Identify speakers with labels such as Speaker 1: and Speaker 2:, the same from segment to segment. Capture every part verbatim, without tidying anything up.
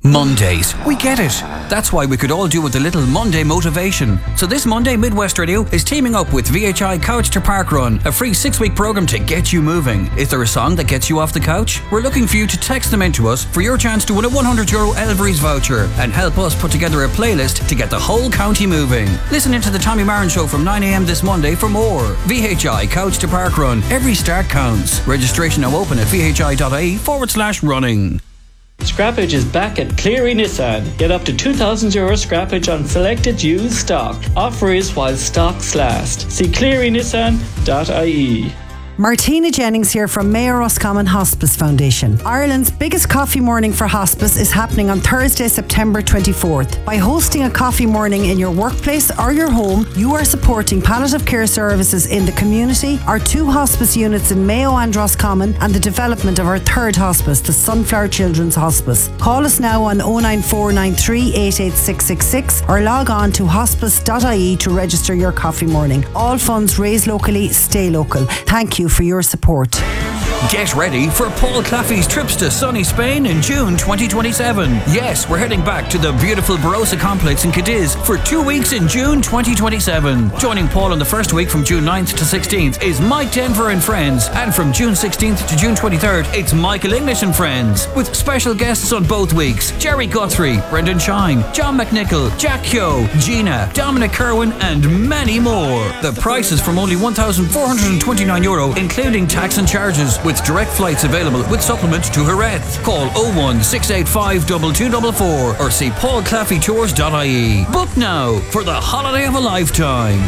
Speaker 1: Mondays, we get it. That's why we could all do with a little Monday motivation. So this Monday, Midwest Radio is teaming up with V H I Couch to Park Run, a free six-week program to get you moving. Is there a song that gets you off the couch? We're looking for you to text them in to us for your chance to win a one hundred euro Elvery's voucher and help us put together a playlist to get the whole county moving. Listen into the Tommy Marin Show from nine a.m. this Monday for more. V H I Couch to Park Run. Every start counts. Registration now open at vhi.ie forward slash running.
Speaker 2: Scrappage is back at Cleary Nissan. Get up to two thousand euro scrappage on selected used stock. Offer is while stocks last. See cleary nissan dot I E.
Speaker 3: Martina Jennings here from Mayor Roscommon Hospice Foundation. Ireland's biggest coffee morning for hospice is happening on Thursday, September twenty-fourth. By hosting a coffee morning in your workplace or your home, you are supporting palliative care services in the community, our two hospice units in Mayo and Roscommon, and the development of our third hospice, the Sunflower Children's Hospice. Call us now on oh nine four nine three eight eight six six six or log on to hospice dot I E to register your coffee morning. All funds raised locally, stay local. Thank you for your support.
Speaker 1: Get ready for Paul Claffey's trips to sunny Spain in June twenty twenty-seven. Yes, we're heading back to the beautiful Barossa complex in Cadiz for two weeks in June twenty twenty-seven. Joining Paul on the first week from June ninth to sixteenth is Mike Denver and Friends, and from June sixteenth to June twenty-third it's Michael English and Friends, with special guests on both weeks: Jerry Guthrie, Brendan Shine, John McNichol, Jack Kyo, Gina, Dominic Kerwin, and many more. The price is from only one thousand four hundred twenty-nine euro, including tax and charges, with direct flights available with supplement to Jerez. Call oh one six eight five two two four four or see paul claffey tours dot I E. Book now for the holiday of a lifetime.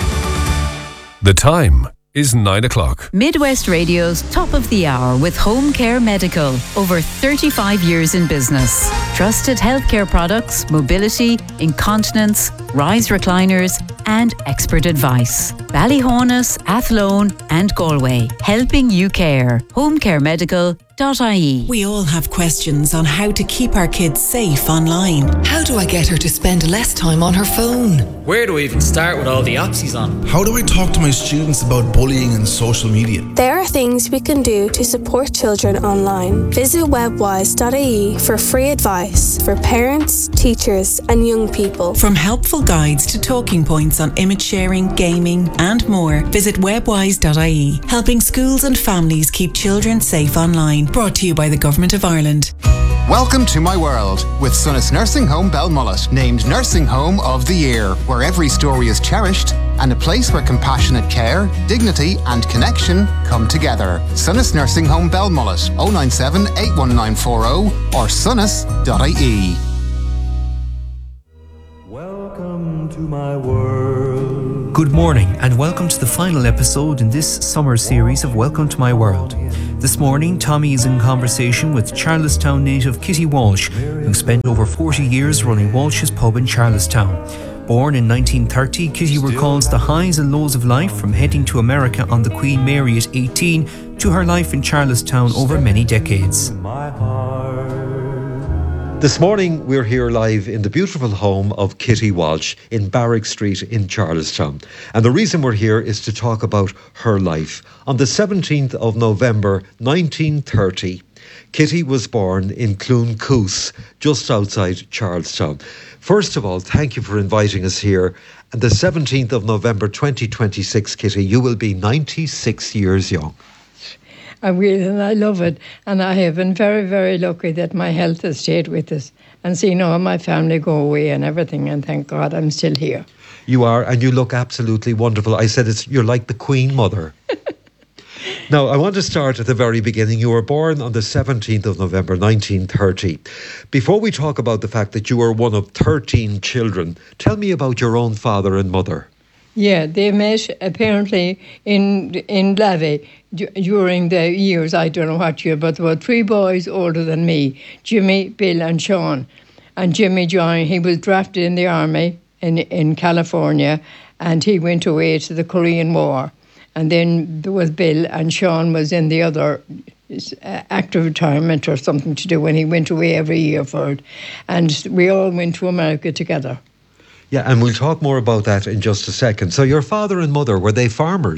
Speaker 4: The time is nine o'clock.
Speaker 5: Midwest Radio's Top of the Hour with Home Care Medical. Over thirty-five years in business. Trusted healthcare products, mobility, incontinence, rise recliners, and expert advice. Ballyhonus, Athlone, and Galway. Helping you care. home care medical dot I E.
Speaker 6: We all have questions on how to keep our kids safe online.
Speaker 7: How do I get her to spend less time on her phone?
Speaker 8: Where do I even start with all the apps he's on?
Speaker 9: How do I talk to my students about bullying and social media?
Speaker 10: There are things we can do to support children online. Visit webwise dot I E for free advice for parents, teachers, and young people.
Speaker 6: From helpful guides to talking points on image sharing, gaming, and more, visit webwise dot I E, helping schools and families keep children safe online. Brought to you by the Government of Ireland.
Speaker 11: Welcome to my world with Sunnis Nursing Home Belmullet, named Nursing Home of the Year, where every story is cherished and a place where compassionate care, dignity and connection come together. Sunnis Nursing Home Belmullet, oh nine seven eight one nine four oh or sunnis dot I E.
Speaker 12: Welcome to my world.
Speaker 13: Good morning and welcome to the final episode in this summer series of Welcome to My World. This morning, Tommy is in conversation with Charlestown native Kitty Walsh, who spent over forty years running Walsh's Pub in Charlestown. Born in nineteen thirty, Kitty recalls the highs and lows of life from heading to America on the Queen Mary at eighteen to her life in Charlestown over many decades.
Speaker 14: This morning we're here live in the beautiful home of Kitty Walsh in Barrack Street in Charlestown. And the reason we're here is to talk about her life. On the seventeenth of November nineteen thirty, Kitty was born in Cloncoose, just outside Charlestown. First of all, thank you for inviting us here. And the seventeenth of November twenty twenty-six, Kitty, you will be ninety-six years young.
Speaker 15: I will, and I love it. And I have been very, very lucky that my health has stayed with us and seen all my family go away and everything. And thank God I'm still here.
Speaker 14: You are, and you look absolutely wonderful. I said it's you're like the Queen Mother. Now, I want to start at the very beginning. You were born on the seventeenth of November nineteen thirty. Before we talk about the fact that you were one of thirteen children, tell me about your own father and mother.
Speaker 15: Yeah, they met apparently in in Lavey d- during the years, I don't know what year, but there were three boys older than me, Jimmy, Bill and Sean. And Jimmy joined, he was drafted in the army in, in California, and he went away to the Korean War. And then there was Bill, and Sean was in the other uh, active retirement or something to do when he went away every year for it. And we all went to America together.
Speaker 14: Yeah, and we'll talk more about that in just a second. So your father and mother, were they farmers?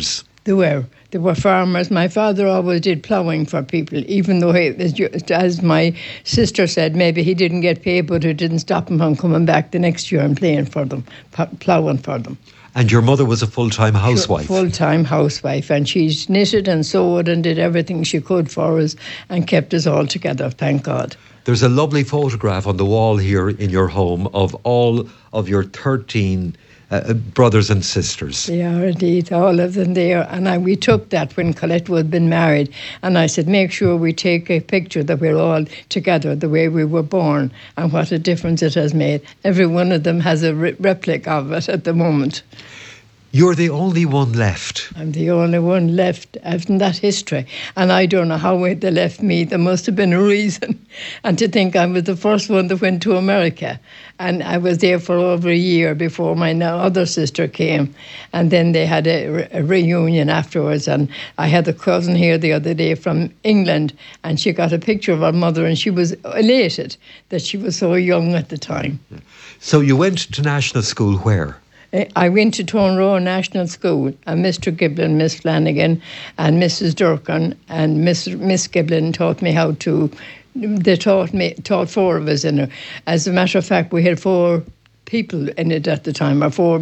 Speaker 15: They were. They were farmers. My father always did ploughing for people, even though, he, as my sister said, maybe he didn't get paid, but it didn't stop him from coming back the next year and playing for them, ploughing for them.
Speaker 14: And your mother was a full-time housewife?
Speaker 15: Full-time housewife, and she knitted and sewed and did everything she could for us and kept us all together, thank God.
Speaker 14: There's a lovely photograph on the wall here in your home of all of your thirteen uh, brothers and sisters.
Speaker 15: They are indeed, all of them there. And I, we took that when Colette would have been married. And I said, make sure we take a picture that we're all together the way we were born and what a difference it has made. Every one of them has a re- replica of it at the moment.
Speaker 14: You're the only one left.
Speaker 15: I'm the only one left in that history. And I don't know how they left me. There must have been a reason. And to think I was the first one that went to America. And I was there for over a year before my other sister came. And then they had a, re- a reunion afterwards. And I had a cousin here the other day from England. And she got a picture of her mother. And she was elated that she was so young at the time.
Speaker 14: So you went to national school where?
Speaker 15: I went to Tonroe National School, and Mister Giblin, Miss Flanagan, and Missus Durkin, and Miss Miss Giblin taught me how to. They taught me taught four of us in it. As a matter of fact, we had four people in it at the time, or four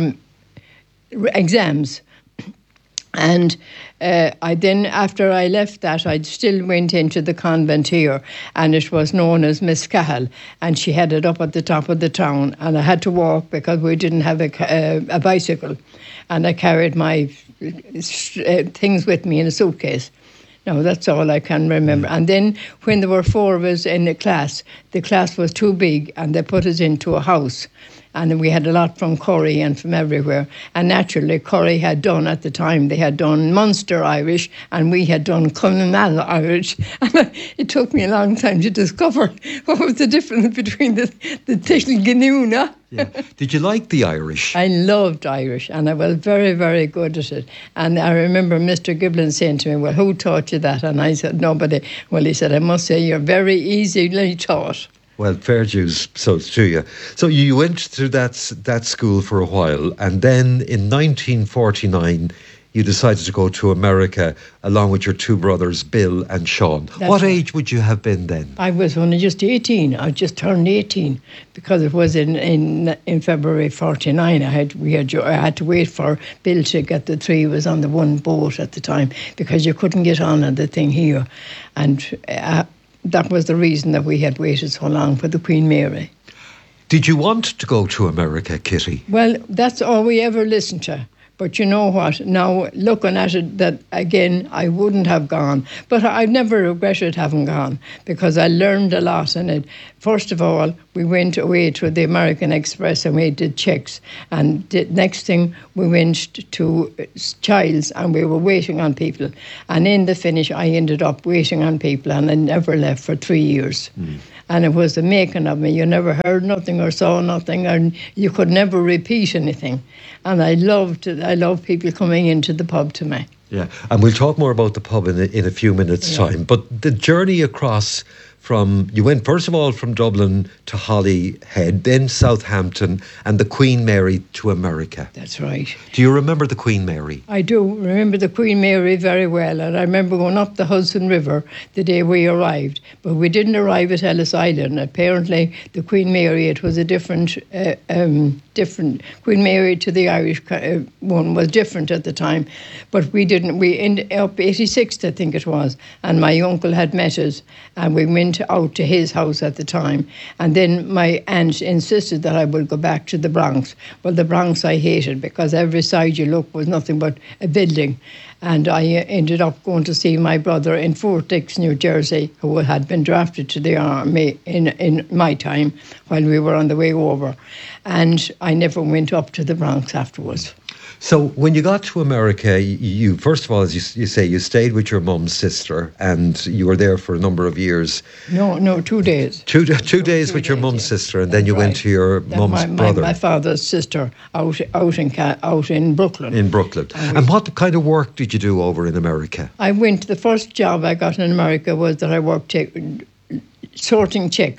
Speaker 15: exams. And uh, I then, after I left that, I still went into the convent here, and it was known as Miss Cahill, and she had it up at the top of the town, and I had to walk because we didn't have a, uh, a bicycle, and I carried my uh, things with me in a suitcase. No, that's all I can remember. And then when there were four of us in the class, the class was too big, and they put us into a house. And we had a lot from Corrie and from everywhere. And naturally, Corrie had done at the time, they had done Munster Irish, and we had done Clonmel Irish. And it took me a long time to discover what was the difference between the, the Tischelgenuna.
Speaker 14: Yeah. Did you like the Irish?
Speaker 15: I loved Irish, and I was very, very good at it. And I remember Mister Giblin saying to me, well, who taught you that? And I said, nobody. Well, he said, I must say, you're very easily taught.
Speaker 14: Well, fair dues, so to you. So you went to that that school for a while, and then in nineteen forty-nine, you decided to go to America along with your two brothers, Bill and Sean. That's what right. age would you have been then?
Speaker 15: I was only just eighteen. I just turned eighteen because it was in in, in February forty-nine. I had we had I had to wait for Bill to get the three of us on the one boat at the time because you couldn't get on on the thing here, and. Uh, That was the reason that we had waited so long for the Queen Mary.
Speaker 14: Did you want to go to America, Kitty?
Speaker 15: Well, that's all we ever listened to. But you know what? Now, looking at it, that again, I wouldn't have gone. But I never regretted having gone because I learned a lot in it. First of all, we went away to the American Express and we did checks. And the next thing, we went to Childs and we were waiting on people. And in the finish, I ended up waiting on people and I never left for three years. Mm. And it was the making of me. You never heard nothing or saw nothing, and you could never repeat anything. And I loved it. I loved people coming into the pub to me.
Speaker 14: Yeah, and we'll talk more about the pub in a, in a few minutes' yeah. time. But the journey across from, you went first of all from Dublin to Holyhead, then Southampton, and the Queen Mary to America.
Speaker 15: That's right.
Speaker 14: Do you remember the Queen Mary?
Speaker 15: I do remember the Queen Mary very well, and I remember going up the Hudson River the day we arrived, but we didn't arrive at Ellis Island. Apparently the Queen Mary, it was a different uh, um, different Queen Mary to the Irish uh, one was different at the time, but we didn't we ended up eighty-six, I think it was, and my uncle had met us and we went out to his house at the time, and then my aunt insisted that I would go back to the Bronx. Well, the Bronx I hated because every side you look was nothing but a building. And I ended up going to see my brother in Fort Dix, New Jersey, who had been drafted to the army in, in my time while we were on the way over. And I never went up to the Bronx afterwards.
Speaker 14: So when you got to America, you, first of all, as you, you say, you stayed with your mum's sister and you were there for a number of years.
Speaker 15: No, no, two days.
Speaker 14: Two, two days two with days, your mum's yeah. sister, and then you right. went to your then mum's
Speaker 15: my,
Speaker 14: brother.
Speaker 15: My, my father's sister out, out, in, out in Brooklyn.
Speaker 14: In Brooklyn. And, and what kind of work did you do over in America?
Speaker 15: I went, the first job I got in America was that I worked t- sorting checks.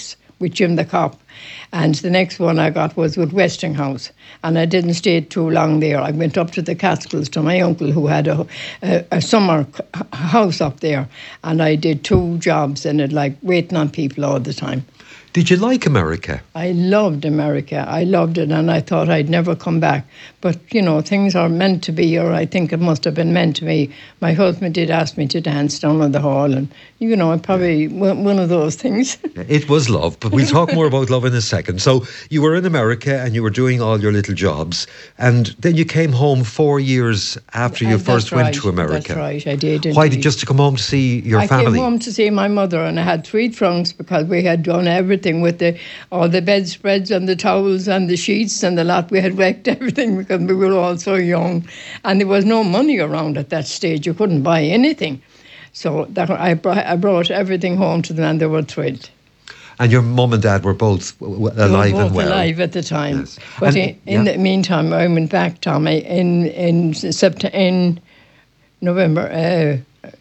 Speaker 15: with Jim the Cop. And the next one I got was with Westinghouse. And I didn't stay too long there. I went up to the Catskills to my uncle who had a, a, a summer house up there. And I did two jobs in it, like waiting on people all the time.
Speaker 14: Did you like America?
Speaker 15: I loved America. I loved it, and I thought I'd never come back. But, you know, things are meant to be, or I think it must have been meant to be. My husband did ask me to dance down in the hall, and, you know, probably one of those things.
Speaker 14: It was love, but we'll talk more about love in a second. So you were in America, and you were doing all your little jobs, and then you came home four years after you
Speaker 15: And
Speaker 14: first
Speaker 15: that's
Speaker 14: went
Speaker 15: right,
Speaker 14: to America.
Speaker 15: That's right, I did.
Speaker 14: Why?
Speaker 15: indeed.
Speaker 14: Did just to come home to see your
Speaker 15: I
Speaker 14: family?
Speaker 15: came home to see my mother, and I had three trunks because we had done everything with the all the bedspreads and the towels and the sheets and the lot. We had wrecked everything because we were all so young, and there was no money around at that stage. You couldn't buy anything, so that I brought, I brought everything home to them, and they were thrilled.
Speaker 14: And your mum and dad were both w- w-
Speaker 15: They were
Speaker 14: alive
Speaker 15: both
Speaker 14: and well.
Speaker 15: alive at the time.
Speaker 14: Yes.
Speaker 15: But
Speaker 14: And-
Speaker 15: in, in
Speaker 14: yeah.
Speaker 15: the meantime, I went back, Tommy, in in September, in November. Uh,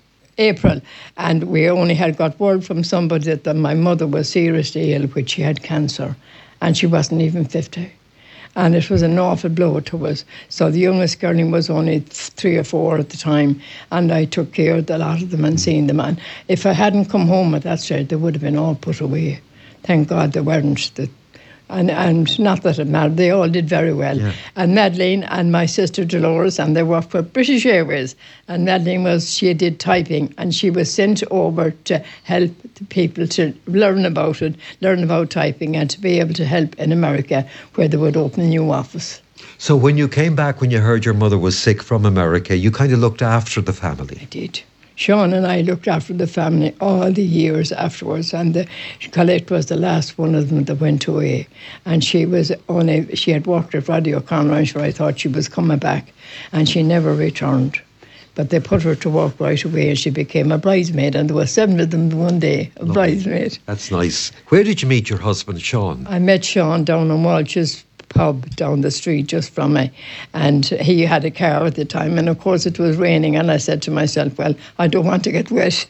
Speaker 15: April, and we only had got word from somebody that the, my mother was seriously ill, which she had cancer, and she wasn't even fifty. And it was an awful blow to us. So the youngest girl was only three or four at the time, and I took care of a lot of them and seen them. And if I hadn't come home at that stage, they would have been all put away. Thank God they weren't. The, And, and not that it mattered, they all did very well.
Speaker 14: Yeah.
Speaker 15: And Madeleine and my sister Dolores, and they worked for British Airways. And Madeleine was, she did typing, and she was sent over to help the people to learn about it, learn about typing, and to be able to help in America, where they would open a new office.
Speaker 14: So when you came back, when you heard your mother was sick from America, you kind of looked after the family.
Speaker 15: I did. Sean and I looked after the family all the years afterwards, and the, Colette was the last one of them that went away. And she was only, she had worked at Radio Conroy, so I thought she was coming back, and she never returned. But they put her to work right away, and she became a bridesmaid, and there were seven of them one day, a
Speaker 14: Lovely.
Speaker 15: bridesmaid.
Speaker 14: That's nice. Where did you meet your husband, Sean?
Speaker 15: I met Sean down in Walsh's pub down the street just from me, and he had a car at the time, and of course it was raining, and I said to myself, well, I don't want to get wet.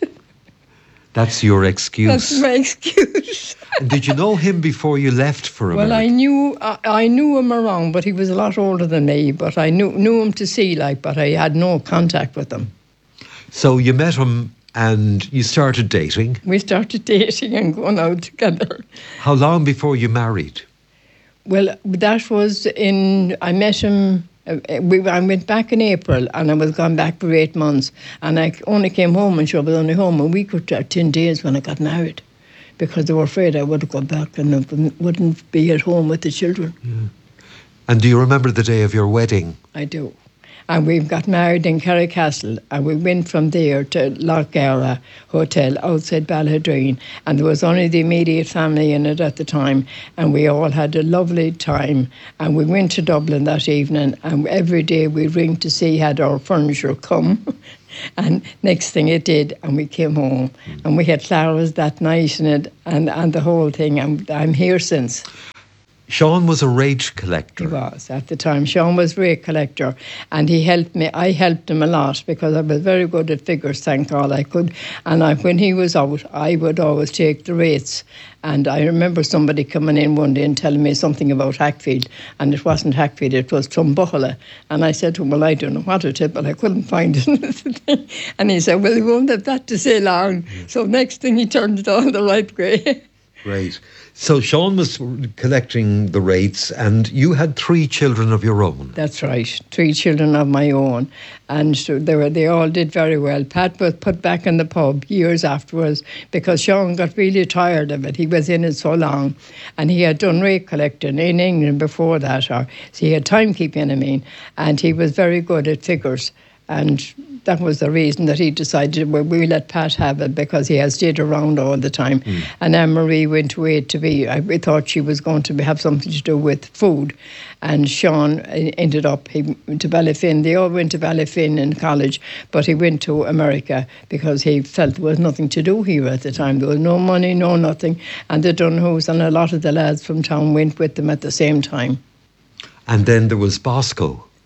Speaker 14: That's your excuse.
Speaker 15: That's my excuse.
Speaker 14: And did you know him before you left for America?
Speaker 15: Well, I knew I, I knew him around, but he was a lot older than me, but I knew knew him to see, like, but I had no contact with him.
Speaker 14: So you met him and you started dating.
Speaker 15: We started dating and going out together.
Speaker 14: How long before you married?
Speaker 15: Well, that was in, I met him, uh, we, I went back in April, and I was gone back for eight months. And I only came home, and sure, I was only home a week or two, ten days when I got married, because they were afraid I would go back and I wouldn't be at home with the children.
Speaker 14: Yeah. And do you remember the day of your wedding?
Speaker 15: I do. And we got married in Carricastle, and we went from there to Lochgara Hotel outside Ballahadreen, and there was only the immediate family in it at the time, and we all had a lovely time. And we went to Dublin that evening, and every day we ring to see had our furniture come. And next thing it did, and we came home, and we had flowers that night in it, and, and the whole thing. And I'm here since.
Speaker 14: Sean was a rate collector.
Speaker 15: He was at the time. Sean was a rate collector, and he helped me. I helped him a lot because I was very good at figures, thank God I could. And I, when he was out, I would always take the rates. And I remember somebody coming in one day and telling me something about Hackfield, and it wasn't Hackfield, it was Trumbulla. And I said to him, well, I don't know what it is, but I couldn't find it. And he said, well, you won't have that to say long. So next thing he turned it all the right way.
Speaker 14: Great. So Sean was collecting the rates, and you had three children of your own.
Speaker 15: That's right, three children of my own, and so they were. They all did very well. Pat was put back in the pub years afterwards because Sean got really tired of it. He was in it so long, and he had done rate collecting in England before that, or so he had timekeeping, I mean, and he was very good at figures. And that was the reason that he decided, well, we let Pat have it because he has stayed around all the time. Mm. And Anne-Marie went away to be, I, we thought she was going to be, have something to do with food. And Sean ended up he, to Ballafin. They all went to Ballafin in college, but he went to America because he felt there was nothing to do here at the time. There was no money, no nothing. And the Dunhoes and a lot of the lads from town went with them at the same time.
Speaker 14: And then there was Bosco.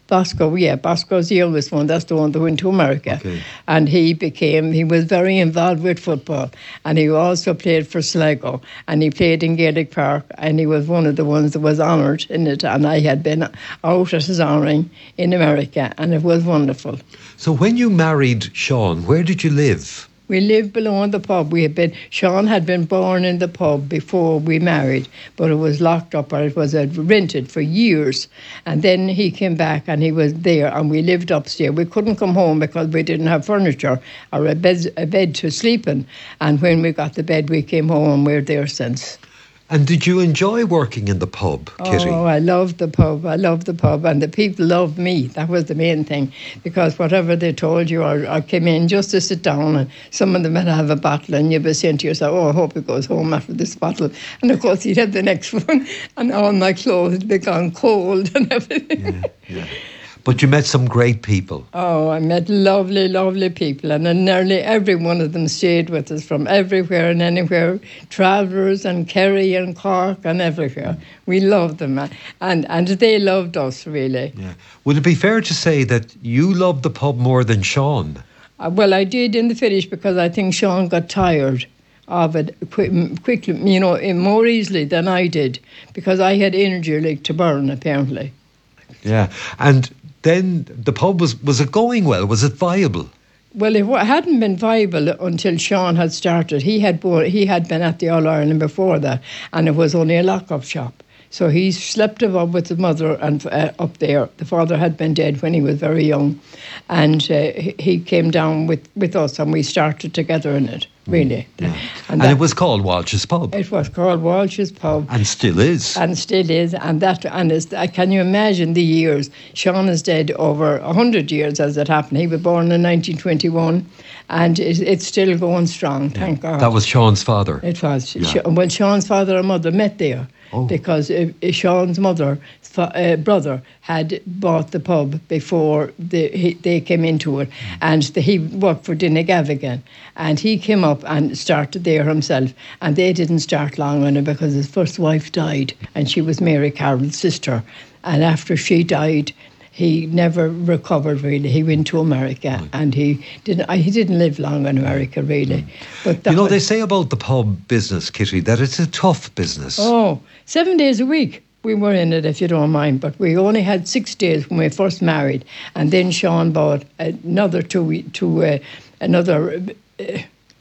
Speaker 15: Bosco, yeah, Bosco's the youngest one. That's the one that went to America.
Speaker 14: Okay.
Speaker 15: And he became, he was very involved with football. And he also played for Sligo. And he played in Gaelic Park. And he was one of the ones that was honoured in it. And I had been out at his honouring in America. And it was wonderful.
Speaker 14: So when you married Sean, where did you live?
Speaker 15: We lived below the pub. We had been, Sean had been born in the pub before we married, but it was locked up or it was uh, rented for years. And then he came back and he was there and we lived upstairs. We couldn't come home because we didn't have furniture or a bed, a bed to sleep in. And when we got the bed, we came home and we're there since.
Speaker 14: And did you enjoy working in the pub, Kitty?
Speaker 15: Oh, I loved the pub. I loved the pub. And the people loved me. That was the main thing. Because whatever they told you, or, or came in just to sit down, and some of them would have a bottle, and you'd be saying to yourself, oh, I hope it goes home after this bottle. And of course, you'd have the next one, and all my clothes had become cold and everything.
Speaker 14: Yeah, yeah. But you met some great people.
Speaker 15: Oh, I met lovely, lovely people. And then nearly every one of them stayed with us from everywhere and anywhere. Travellers and Kerry and Cork and everywhere. We loved them. And, and they loved us, really.
Speaker 14: Yeah. Would it be fair to say that you loved the pub more than Sean?
Speaker 15: Uh, well, I did in the finish because I think Sean got tired of it quick, quickly, you know, more easily than I did. Because I had energy like to burn, apparently.
Speaker 14: Yeah. And then the pub, was was it going well? Was it viable?
Speaker 15: Well, it hadn't been viable until Sean had started. He had bo- he had been at the All Ireland before that, and it was only a lock-up shop. So he slept above with his mother and uh, up there. The father had been dead when he was very young, and uh, he came down with, with us, and we started together in it. Really,
Speaker 14: yeah.
Speaker 15: and,
Speaker 14: and
Speaker 15: that,
Speaker 14: it was called Walsh's Pub.
Speaker 15: It was called Walsh's Pub,
Speaker 14: and still is,
Speaker 15: and still is. And that, and is, can you imagine the years? Sean is dead over a hundred years as it happened. He was born in nineteen twenty-one, and it, it's still going strong. Thank
Speaker 14: yeah.
Speaker 15: God.
Speaker 14: That was Sean's father.
Speaker 15: It was.
Speaker 14: Yeah.
Speaker 15: Well, Sean's father and mother met there.
Speaker 14: Oh.
Speaker 15: Because uh, Sean's mother, uh, brother, had bought the pub before the, he, they came into it, mm. and the, he worked for Dinagavigan, and he came up and started there himself, and they didn't start long on it because his first wife died, and she was Mary Carroll's sister, and after she died, he never recovered really. He went to America, mm. and he didn't. He didn't live long in America really. Mm. But that
Speaker 14: you know,
Speaker 15: was,
Speaker 14: they say about the pub business, Kitty, that it's a tough business.
Speaker 15: Oh, seven days a week we were in it, if you don't mind. But we only had six days when we first married, and then Sean bought another two, two uh, another. Uh,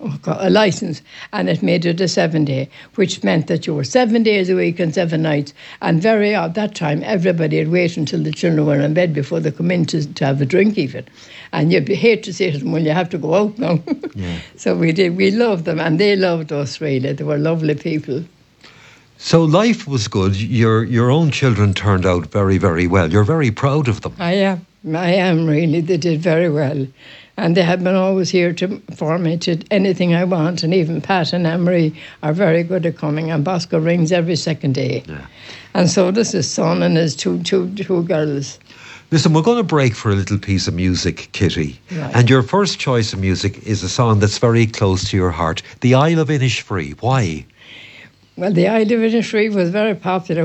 Speaker 15: a license, and it made it a seven day, which meant that you were seven days a week and seven nights. And very at that time, everybody would wait until the children were in bed before they come in to, to have a drink even. And you'd be, hate to say to them, well, you have to go out now.
Speaker 14: Yeah.
Speaker 15: So we did. We loved them, and they loved us really. They were lovely people.
Speaker 14: So life was good. Your your own children turned out very, very well. You're very proud of them.
Speaker 15: I am. I am really. They did very well. And they have been always here to, for me to anything I want. And even Pat and Anne-Marie are very good at coming. And Bosco rings every second day.
Speaker 14: Yeah.
Speaker 15: And so does his son and his two, two, two girls.
Speaker 14: Listen, we're going to break for a little piece of music, Kitty.
Speaker 15: Right.
Speaker 14: And your first choice of music is a song that's very close to your heart, The Isle of Innisfree. Why?
Speaker 15: Well, The Isle of Innisfree was very popular